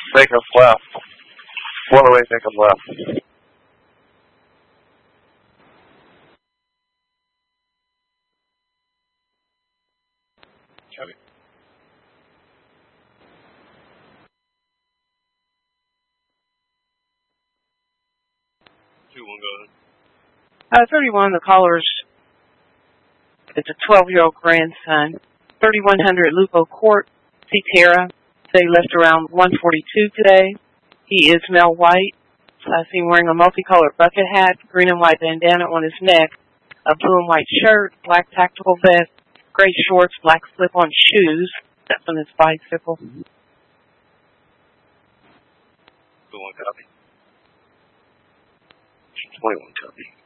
Make us left. One away, make them left. Copy. 2-1, go ahead. 31, the caller's, it's a 12-year-old grandson. 3100 Lupo Court, Cetera. They left around 1:42 today. He is Mel White. I see him wearing a multicolored bucket hat, green and white bandana on his neck, a blue and white shirt, black tactical vest, gray shorts, black slip-on shoes. That's on his bicycle. 2-1, copy. 21, copy.